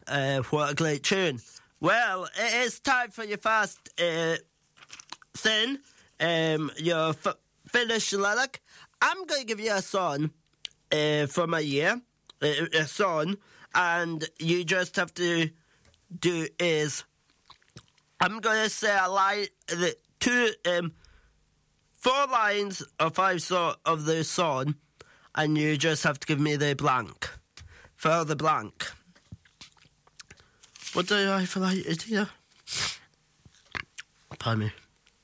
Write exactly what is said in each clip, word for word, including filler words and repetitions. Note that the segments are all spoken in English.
Uh, what a great tune. Well, it is time for your first uh, thing, um, your f- finished lyric. I'm going to give you a song uh, from a year, uh, a song, and you just have to do is, I'm going to say a line, the two, um, four lines or five so- of the song, and you just have to give me the blank. Fill the blank. What do I feel like it here? Pardon me.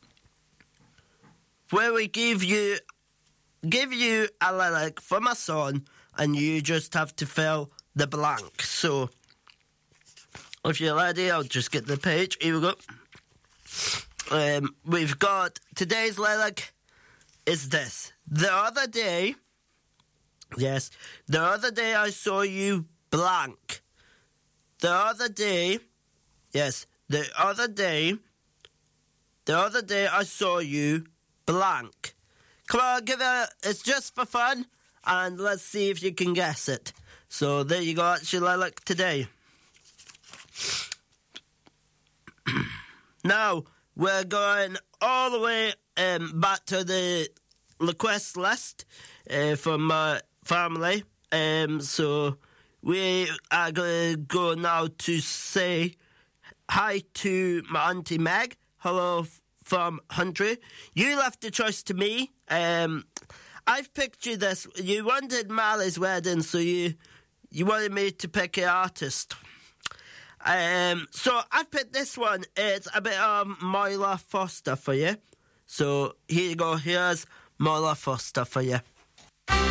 Where we give you give you a lyric from a song and you just have to fill the blank. So if you're ready, I'll just get the page. Here we go. Um, we've got today's lyric is this. The other day, yes, the other day I saw you blank. The other day, yes, the other day, the other day I saw you blank. Come on, give it, it's just for fun, and let's see if you can guess it. So there you go, that's your lyric today. Now, we're going all the way um, back to the request list uh, from my family. Um, so we are going to go now to say hi to my Auntie Meg. Hello f- from Hundred. You left the choice to me. Um, I've picked you this. You wanted Marley's Wedding, so you you wanted me to pick an artist. Um, so I've picked this one. It's a bit of Moira Foster for you. So here you go. Here's Moira Foster for you.